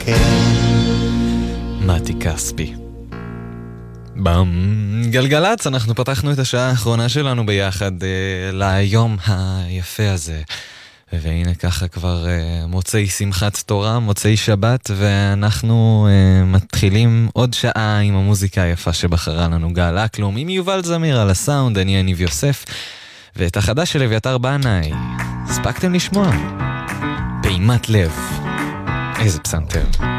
מתי כספי. גלגלץ, אנחנו פתחנו את השעה האחרונה שלנו ביחד ליום היפה הזה. והנה ככה כבר מוצאי שמחת תורה, מוצאי שבת, ואנחנו מתחילים עוד שעה עם המוזיקה היפה שבחרה לנו גל אקלום, עם יובל זמיר על הסאונד, אני יניב יוסף, ואת החדש של אביתר בנאי. הספקתם לשמוע? פעימת לב. איזה פסנתר.